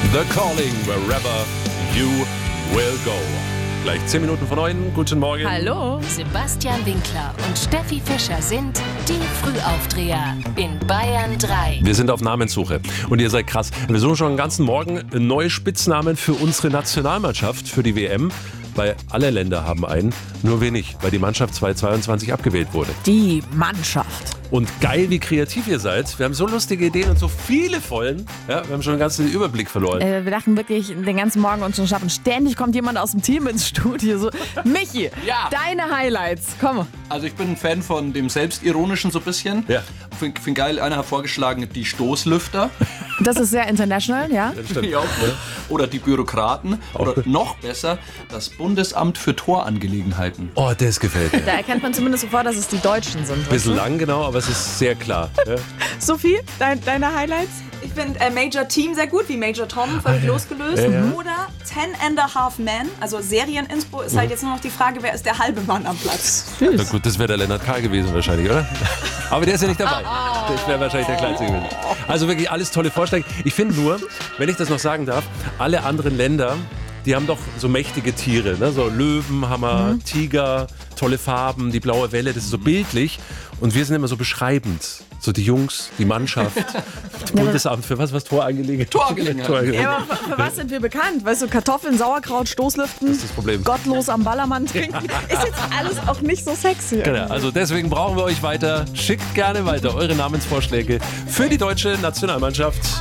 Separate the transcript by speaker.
Speaker 1: The Calling, wherever you will go. Gleich 10 Minuten vor 9. Guten Morgen.
Speaker 2: Hallo.
Speaker 3: Sebastian Winkler und Steffi Fischer sind die Frühaufdreher in Bayern 3.
Speaker 1: Wir sind auf Namenssuche und ihr seid krass. Wir suchen schon den ganzen Morgen neue Spitznamen für unsere Nationalmannschaft, für die WM. Weil alle Länder haben einen, nur wir nicht, weil die Mannschaft 2022 abgewählt wurde.
Speaker 2: Die Mannschaft.
Speaker 1: Und geil, wie kreativ ihr seid. Wir haben so lustige Ideen und so viele Vollen. Ja, wir haben schon den ganzen Überblick verloren.
Speaker 2: Wir dachten wirklich den ganzen Morgen uns schon schaffen. Ständig kommt jemand aus dem Team ins Studio. So, Michi,
Speaker 4: Ja.
Speaker 2: deine Highlights. Komm.
Speaker 4: Also ich bin ein Fan von dem Selbstironischen so ein bisschen.
Speaker 1: Ja.
Speaker 4: Find geil, einer hat vorgeschlagen, die Stoßlüfter.
Speaker 2: Das ist sehr international, ja?
Speaker 1: Das stimmt.
Speaker 4: Ja, oder die Bürokraten. Oder noch besser, das Bundesamt für Torangelegenheiten.
Speaker 1: Oh, das gefällt mir.
Speaker 2: Da erkennt man zumindest sofort, dass es die Deutschen sind.
Speaker 1: Bisschen lang, genau, aber es ist sehr klar. Ja.
Speaker 2: Sophie, deine Highlights?
Speaker 5: Ich finde Major Team sehr gut, wie Major Tom, völlig losgelöst. Oder 10½ Men, also Serien-Inspo, ist halt jetzt nur noch die Frage, wer ist der halbe Mann am Platz?
Speaker 1: Na gut, das wäre der Lennart K. gewesen wahrscheinlich, oder? Aber der ist ja nicht dabei. Das wäre wahrscheinlich der Kleinste gewesen. Also wirklich alles tolle Vorschläge. Ich finde nur, wenn ich das noch sagen darf, alle anderen Länder, die haben doch so mächtige Tiere, ne? So Löwen, Hammer, Tiger, tolle Farben, die blaue Welle, das ist so bildlich. Und wir sind immer so beschreibend. So die Jungs, die Mannschaft, das Bundesamt für was Torangelegenheit.
Speaker 4: Torangelegenheit.
Speaker 2: Ja, aber für was sind wir bekannt? Weißt du, Kartoffeln, Sauerkraut, Stoßlüften,
Speaker 1: Das ist das Problem.
Speaker 2: gottlos am Ballermann trinken. Ist jetzt alles auch nicht so sexy.
Speaker 1: Genau, also deswegen brauchen wir euch weiter. Schickt gerne weiter eure Namensvorschläge für die deutsche Nationalmannschaft.